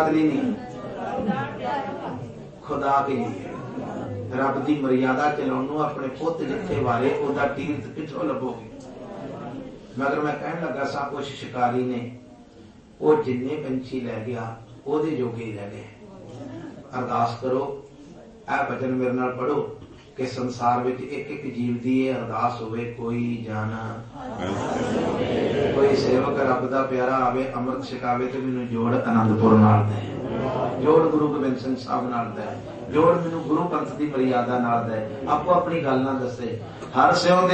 ਲਈ ਨਹੀਂ, खुदा के लिए। रब की मर्यादा चलाने अपने पुत जिथे वारे ओदा तीर्थ किथों लभोगे। मगर मैं कहन लगा सा कुछ शिकारी ने वो जिन्ने पंछी लै गया ओदे जोगे ही रह गए। अरदास करो, ऐ वचन मेरे नाल पढ़ो कि संसार में एक एक जीव की ये अरदास होवे, कोई जाना कोई सेवक रब दा प्यारा आवे अमृत छकावे तो मैनू जोड़ आनंदपुर नाल दे, जोड़ गुरु गोबिंद सिंह साहब नाल दे, जोड़ मैनू गुरु पंथ की मर्यादा नाल दे। आपो अपनी गल ना दसे, हर सियों